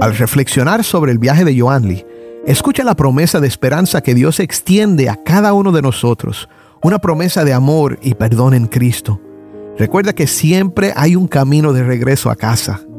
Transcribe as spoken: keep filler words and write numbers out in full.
Al reflexionar sobre el viaje de Yoanli, escucha la promesa de esperanza que Dios extiende a cada uno de nosotros, una promesa de amor y perdón en Cristo. Recuerda que siempre hay un camino de regreso a casa.